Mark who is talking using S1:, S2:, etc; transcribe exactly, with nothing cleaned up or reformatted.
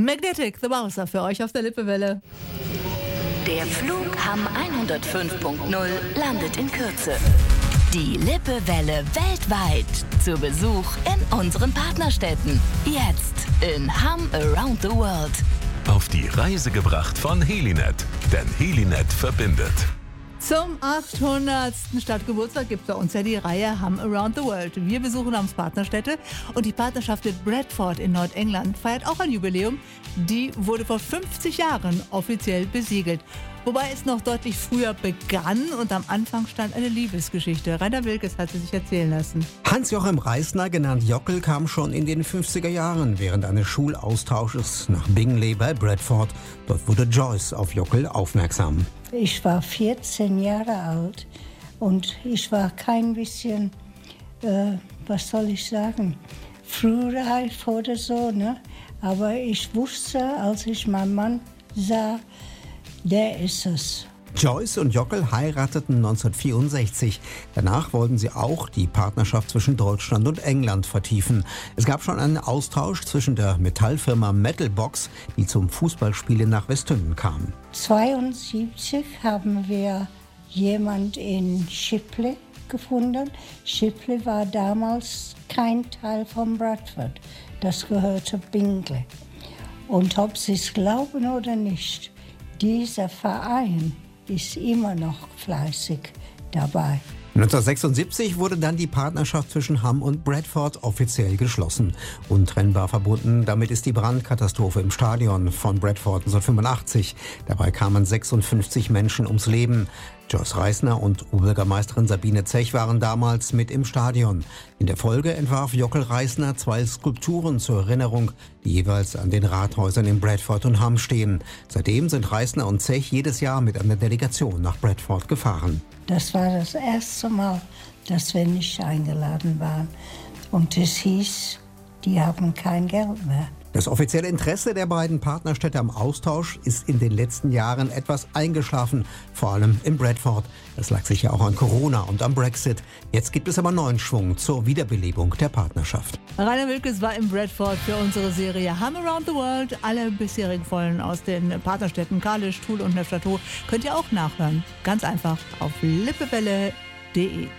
S1: Magnetic, The Bowser für euch auf der Lippewelle.
S2: Der Flug Hamm hundertfünf Punkt null landet in Kürze. Die Lippewelle weltweit zu Besuch in unseren Partnerstädten. Jetzt in Hamm Around the World.
S3: Auf die Reise gebracht von Helinet, denn Helinet verbindet.
S1: Zum achthundertsten Stadtgeburtstag gibt es bei uns ja die Reihe Hamm Around the World. Wir besuchen Hamms Partnerstädte und die Partnerschaft mit Bradford in Nordengland feiert auch ein Jubiläum. Die wurde vor fünfzig Jahren offiziell besiegelt. Wobei es noch deutlich früher begann und am Anfang stand eine Liebesgeschichte. Rainer Wilkes hat sie sich erzählen lassen.
S4: Hans-Joachim Reisner, genannt Jockel, kam schon in den fünfziger Jahren während eines Schulaustausches nach Bingley bei Bradford. Dort wurde Joyce auf Jockel aufmerksam.
S5: Ich war vierzehn Jahre alt und ich war kein bisschen, äh, was soll ich sagen, frühreif oder so, ne? Aber ich wusste, als ich meinen Mann sah, der ist es.
S4: Joyce und Jockel heirateten neunzehnhundertvierundsechzig. Danach wollten sie auch die Partnerschaft zwischen Deutschland und England vertiefen. Es gab schon einen Austausch zwischen der Metallfirma Metalbox, die zum Fußballspielen nach Westhünden kam.
S5: neunzehnhundertzweiundsiebzig haben wir jemand in Shipley gefunden. Shipley war damals kein Teil von Bradford. Das gehörte Bingley. Und ob Sie es glauben oder nicht, dieser Verein ist immer noch fleißig dabei.
S4: neunzehnhundertsechsundsiebzig wurde dann die Partnerschaft zwischen Hamm und Bradford offiziell geschlossen. Untrennbar verbunden damit ist die Brandkatastrophe im Stadion von Bradford neunzehnhundertfünfundachtzig. Dabei kamen sechsundfünfzig Menschen ums Leben. Joyce Reisner und Oberbürgermeisterin Sabine Zech waren damals mit im Stadion. In der Folge entwarf Jockel Reisner zwei Skulpturen zur Erinnerung, die jeweils an den Rathäusern in Bradford und Hamm stehen. Seitdem sind Reisner und Zech jedes Jahr mit einer Delegation nach Bradford gefahren.
S5: Das war das erste Mal, dass wir nicht eingeladen waren. Und es hieß, die haben kein Geld mehr.
S4: Das offizielle Interesse der beiden Partnerstädte am Austausch ist in den letzten Jahren etwas eingeschlafen, vor allem in Bradford. Das lag sicher auch an Corona und am Brexit. Jetzt gibt es aber neuen Schwung zur Wiederbelebung der Partnerschaft.
S1: Rainer Wilkes war in Bradford für unsere Serie Hamm Around the World. Alle bisherigen Folgen aus den Partnerstädten Kalisz, Tull und Neufchâteau könnt ihr auch nachhören. Ganz einfach auf lippewelle punkt de.